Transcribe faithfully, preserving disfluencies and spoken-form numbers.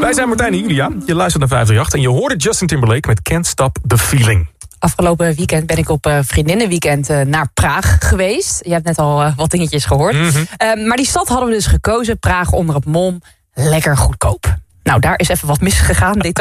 Wij zijn Martijn en Julia. Je luistert naar vijf drie acht en je hoorde Justin Timberlake met Can't Stop the Feeling. Afgelopen weekend ben ik op uh, vriendinnenweekend uh, naar Praag geweest. Je hebt net al uh, wat dingetjes gehoord. Mm-hmm. Uh, maar die stad hadden we dus gekozen. Praag onder het mom. Lekker goedkoop. Nou, daar is even wat misgegaan. Detail